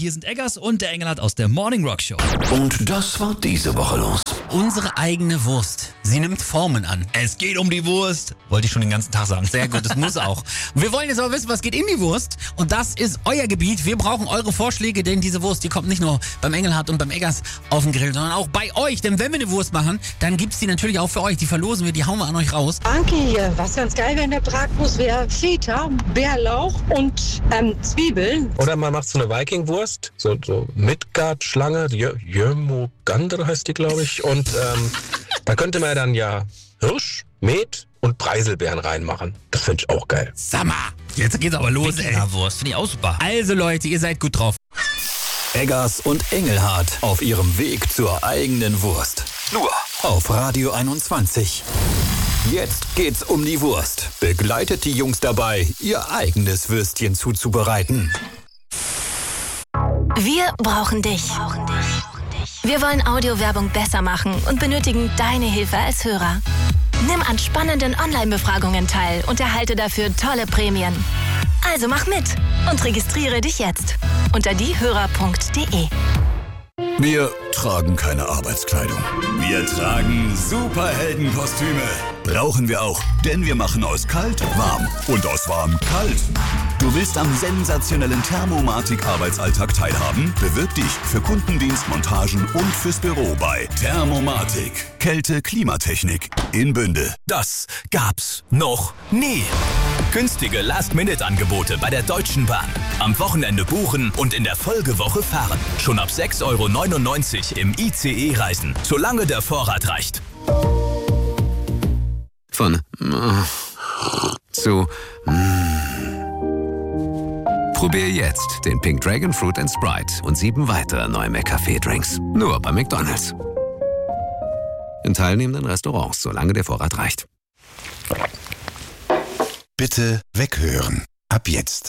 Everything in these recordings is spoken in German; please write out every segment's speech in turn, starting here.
hier sind Eggers und der Engelhardt aus der Morning Rock Show. Und das war diese Woche los. Unsere eigene Wurst. Sie nimmt Formen an. Es geht um die Wurst. Wollte ich schon den ganzen Tag sagen. Sehr gut, das muss auch. Wir wollen jetzt aber wissen, was geht in die Wurst. Und das ist euer Gebiet. Wir brauchen eure Vorschläge, denn diese Wurst, die kommt nicht nur beim Engelhardt und beim Eggers auf den Grill, sondern auch bei euch. Denn wenn wir eine Wurst machen, dann gibt's die natürlich auch für euch. Die verlosen wir, die hauen wir an euch raus. Anke hier. Was ganz geil wäre in der Bratwurst wäre Feta, Bärlauch und Zwiebeln. Oder man macht so eine Viking-Wurst, so Midgard-Schlange, Jömogandr heißt die, glaube ich. Und da könnte man dann ja Hirsch, Met und Preiselbeeren reinmachen. Das finde ich auch geil. Sammer, jetzt geht's aber los, ey. Wurst, finde ich auch super. Also Leute, ihr seid gut drauf. Eggers und Engelhardt auf ihrem Weg zur eigenen Wurst. Nur auf Radio 21. Jetzt geht's um die Wurst. Begleitet die Jungs dabei, ihr eigenes Würstchen zuzubereiten. Wir brauchen dich. Wir wollen Audiowerbung besser machen und benötigen deine Hilfe als Hörer. Nimm an spannenden Online-Befragungen teil und erhalte dafür tolle Prämien. Also mach mit und registriere dich jetzt unter diehörer.de. Wir tragen keine Arbeitskleidung. Wir tragen Superheldenkostüme. Brauchen wir auch, denn wir machen aus kalt warm und aus warm kalt. Du willst am sensationellen Thermomatik-Arbeitsalltag teilhaben? Bewirb dich für Kundendienst, Montagen und fürs Büro bei Thermomatik. Kälte-Klimatechnik in Bünde. Das gab's noch nie. Günstige Last-Minute-Angebote bei der Deutschen Bahn. Am Wochenende buchen und in der Folgewoche fahren. Schon ab 6,99 € im ICE reisen, solange der Vorrat reicht. Von zu Probier jetzt den Pink Dragon Fruit & Sprite und 7 weitere neue McCafé-Drinks. Nur bei McDonald's. In teilnehmenden Restaurants, solange der Vorrat reicht. Bitte weghören. Ab jetzt.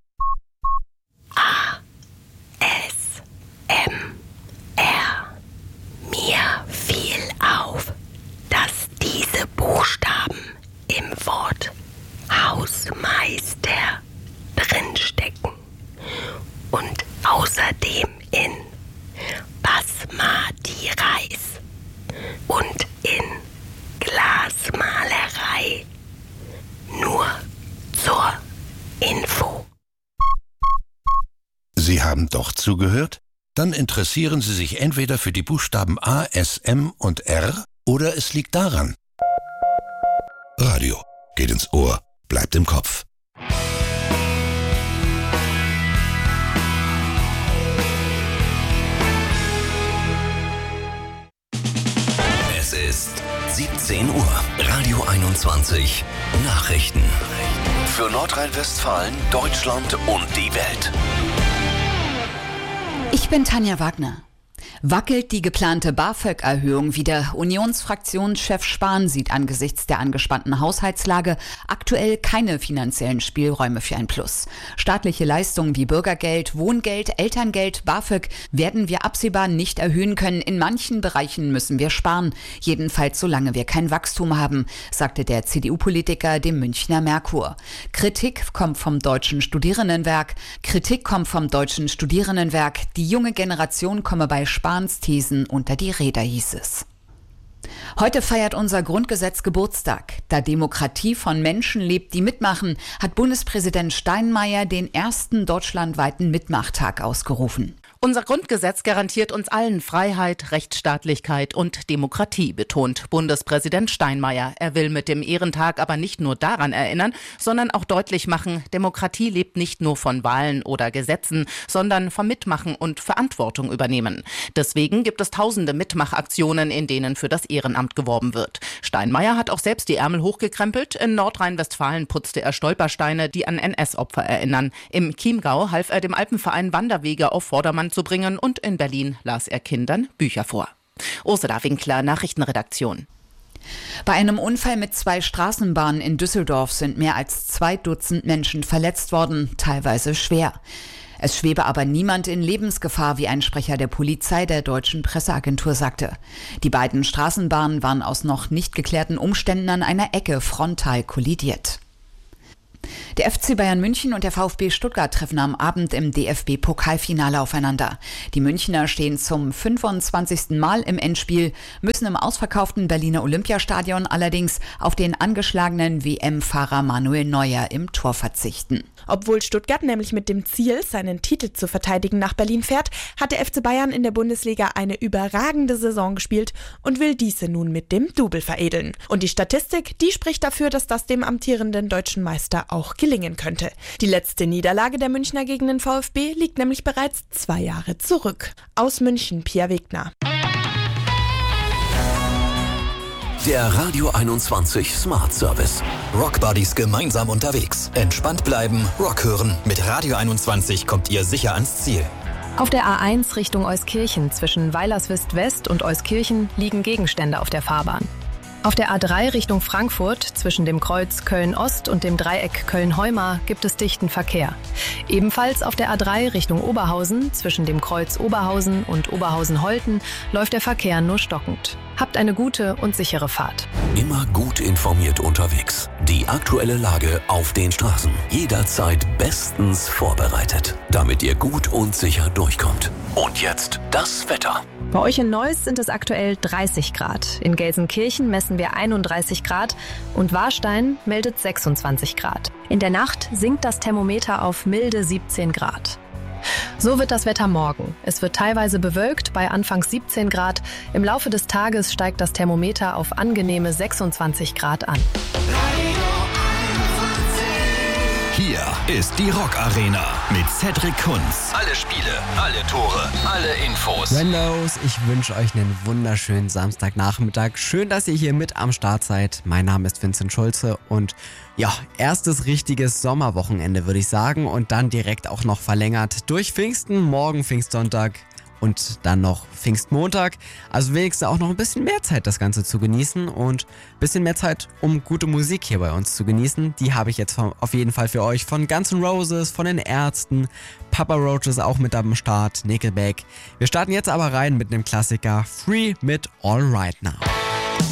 ASMR. Mir fiel auf, dass diese Buchstaben im Wort Hausmeister drinstecken und außerdem in Basmati Reis und in Glasmalerei. Nur zur Info. Sie haben doch zugehört? Dann interessieren Sie sich entweder für die Buchstaben A, S, M und R oder es liegt daran. Radio geht ins Ohr, bleibt im Kopf. Es ist 17 Uhr. Radio 21. Nachrichten. Für Nordrhein-Westfalen, Deutschland und die Welt. Ich bin Tanja Wagner. Wackelt die geplante BAföG-Erhöhung wieder? Unionsfraktionschef Spahn sieht angesichts der angespannten Haushaltslage aktuell keine finanziellen Spielräume für ein Plus. Staatliche Leistungen wie Bürgergeld, Wohngeld, Elterngeld, BAföG werden wir absehbar nicht erhöhen können. In manchen Bereichen müssen wir sparen. Jedenfalls solange wir kein Wachstum haben, sagte der CDU-Politiker dem Münchner Merkur. Kritik kommt vom Deutschen Studierendenwerk. Die junge Generation komme bei Spahns Thesen unter die Räder, hieß es. Heute feiert unser Grundgesetz Geburtstag. Da Demokratie von Menschen lebt, die mitmachen, hat Bundespräsident Steinmeier den ersten deutschlandweiten Mitmachtag ausgerufen. Unser Grundgesetz garantiert uns allen Freiheit, Rechtsstaatlichkeit und Demokratie, betont Bundespräsident Steinmeier. Er will mit dem Ehrentag aber nicht nur daran erinnern, sondern auch deutlich machen, Demokratie lebt nicht nur von Wahlen oder Gesetzen, sondern vom Mitmachen und Verantwortung übernehmen. Deswegen gibt es tausende Mitmachaktionen, in denen für das Ehrenamt geworben wird. Steinmeier hat auch selbst die Ärmel hochgekrempelt. In Nordrhein-Westfalen putzte er Stolpersteine, die an NS-Opfer erinnern. Im Chiemgau half er dem Alpenverein Wanderwege auf Vordermann zu bringen und in Berlin las er Kindern Bücher vor. Ursula Winkler, Nachrichtenredaktion. Bei einem Unfall mit 2 Straßenbahnen in Düsseldorf sind mehr als 2 Dutzend Menschen verletzt worden, teilweise schwer. Es schwebe aber niemand in Lebensgefahr, wie ein Sprecher der Polizei der Deutschen Presseagentur sagte. Die beiden Straßenbahnen waren aus noch nicht geklärten Umständen an einer Ecke frontal kollidiert. Der FC Bayern München und der VfB Stuttgart treffen am Abend im DFB-Pokalfinale aufeinander. Die Münchner stehen zum 25. Mal im Endspiel, müssen im ausverkauften Berliner Olympiastadion allerdings auf den angeschlagenen WM-Fahrer Manuel Neuer im Tor verzichten. Obwohl Stuttgart nämlich mit dem Ziel, seinen Titel zu verteidigen, nach Berlin fährt, hat der FC Bayern in der Bundesliga eine überragende Saison gespielt und will diese nun mit dem Double veredeln. Und die Statistik, die spricht dafür, dass das dem amtierenden deutschen Meister auch gelingen könnte. Die letzte Niederlage der Münchner gegen den VfB liegt nämlich bereits 2 Jahre zurück. Aus München, Pia Wegner. Der Radio 21 Smart Service. Rockbuddies gemeinsam unterwegs. Entspannt bleiben, Rock hören. Mit Radio 21 kommt ihr sicher ans Ziel. Auf der A1 Richtung Euskirchen zwischen Weilerswist West und Euskirchen liegen Gegenstände auf der Fahrbahn. Auf der A3 Richtung Frankfurt zwischen dem Kreuz Köln-Ost und dem Dreieck Köln-Heumar gibt es dichten Verkehr. Ebenfalls auf der A3 Richtung Oberhausen zwischen dem Kreuz Oberhausen und Oberhausen-Holten läuft der Verkehr nur stockend. Habt eine gute und sichere Fahrt. Immer gut informiert unterwegs. Die aktuelle Lage auf den Straßen. Jederzeit bestens vorbereitet, damit ihr gut und sicher durchkommt. Und jetzt das Wetter. Bei euch in Neuss sind es aktuell 30 Grad. In Gelsenkirchen messen wir 31 Grad und Warstein meldet 26 Grad. In der Nacht sinkt das Thermometer auf milde 17 Grad. So wird das Wetter morgen. Es wird teilweise bewölkt bei anfangs 17 Grad. Im Laufe des Tages steigt das Thermometer auf angenehme 26 Grad an. Hier ist die Rock Arena mit Cedric Kunz. Alle Spiele, alle Tore, alle Infos. Randos, ich wünsche euch einen wunderschönen Samstagnachmittag. Schön, dass ihr hier mit am Start seid. Mein Name ist Vincent Schulze und ja, erstes richtiges Sommerwochenende, würde ich sagen. Und dann direkt auch noch verlängert durch Pfingsten, morgen Pfingstsonntag und dann noch Pfingstmontag. Also wenigstens auch noch ein bisschen mehr Zeit, das Ganze zu genießen und ein bisschen mehr Zeit, um gute Musik hier bei uns zu genießen. Die habe ich jetzt auf jeden Fall für euch von Guns N' Roses, von den Ärzten, Papa Roach ist auch mit am Start, Nickelback. Wir starten jetzt aber rein mit einem Klassiker, Free mit All Right Now.